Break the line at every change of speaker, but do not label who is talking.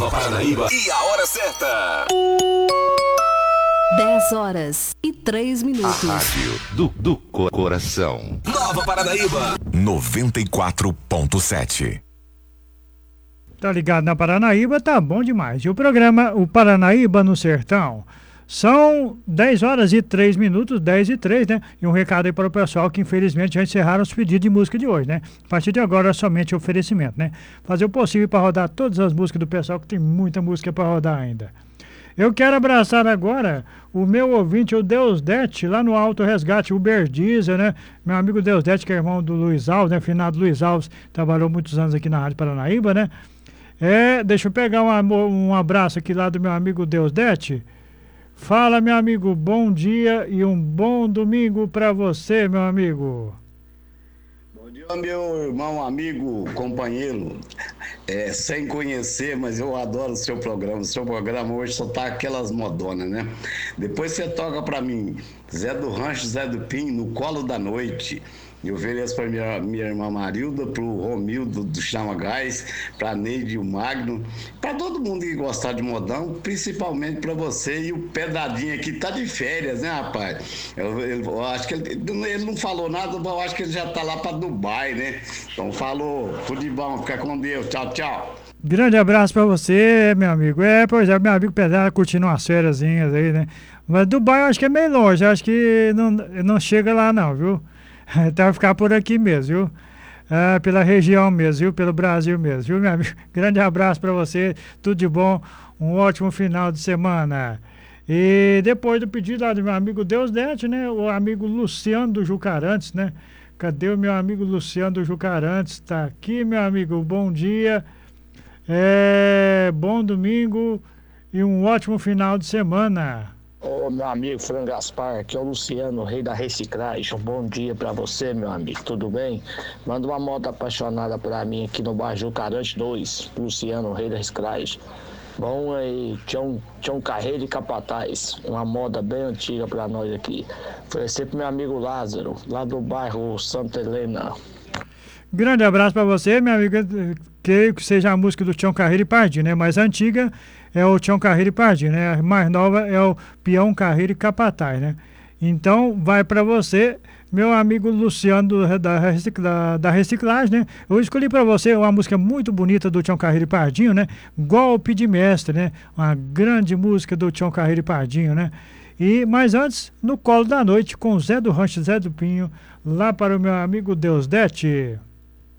Nova Paranaíba e a hora certa.
10h03.
A rádio do coração.
Nova Paranaíba
94.7.
Tá ligado na Paranaíba, tá bom demais. E o programa, o Paranaíba no Sertão, são 10h03, 10h03, né? E um recado aí para o pessoal que infelizmente já encerraram os pedidos de música de hoje, né? A partir de agora é somente oferecimento, né? Fazer o possível para rodar todas as músicas do pessoal, que tem muita música para rodar ainda. Eu quero abraçar agora o meu ouvinte, o Deusdete, lá no Alto Resgate, o Berdiza, né? Meu amigo Deusdete, que é irmão do Luiz Alves, né? Finado Luiz Alves, trabalhou muitos anos aqui na Rádio Paranaíba, né? Deixa eu pegar um abraço aqui lá do meu amigo Deusdete. Fala, meu amigo, bom dia e um bom domingo pra você, meu amigo.
Bom dia, meu irmão, amigo, companheiro. Sem conhecer, mas eu adoro o seu programa. O seu programa hoje só tá aquelas modonas, né? Depois você toca pra mim, Zé do Rancho, Zé do Pinho, No Colo da Noite. Eu ofereço para minha irmã Marilda, para o Romildo do Chama Gás, para a Neide e o Magno, para todo mundo que gostar de modão, principalmente para você. E o Pedradinho aqui tá de férias, né, rapaz? Eu acho que ele não falou nada, mas eu acho que ele já tá lá para Dubai, né? Então falou, tudo de bom, fica com Deus, tchau, tchau.
Grande abraço para você, meu amigo. Pois é, meu amigo Pedrado curtindo umas fériasinhas aí, né? Mas Dubai eu acho que é meio longe, eu acho que não chega lá não, viu? Então vai ficar por aqui mesmo, viu? Pela região mesmo, viu? Pelo Brasil mesmo, viu, meu amigo? Grande abraço para você, tudo de bom, um ótimo final de semana. E depois do pedido lá do meu amigo Deusdete, né? O amigo Luciano do Jucarantes, né? Cadê o meu amigo Luciano do Jucarantes? Tá aqui, meu amigo, bom dia, bom domingo e um ótimo final de semana.
Ô, meu amigo Fran Gaspar, aqui é o Luciano, rei da reciclagem. Um bom dia pra você, meu amigo, tudo bem? Manda uma moto apaixonada pra mim aqui no bairro Jucarante 2, Luciano, rei da reciclagem. Bom aí, Tião Carreiro e Capataz, uma moda bem antiga pra nós aqui. Oferecer pro meu amigo Lázaro, lá do bairro Santa Helena.
Grande abraço pra você, meu amigo. Creio que seja a música do Tião Carreiro e Pardinho, né? Mais antiga é o Tião Carreiro e Pardinho, né? A mais nova é o Peão Carreiro e Capataz, né? Então, vai pra você, meu amigo Luciano da reciclagem, né? Eu escolhi pra você uma música muito bonita do Tião Carreiro e Pardinho, né? Golpe de Mestre, né? Uma grande música do Tião Carreiro e Pardinho, né? Mas antes, No Colo da Noite, com Zé do Rancho, Zé do Pinho, lá para o meu amigo Deusdete.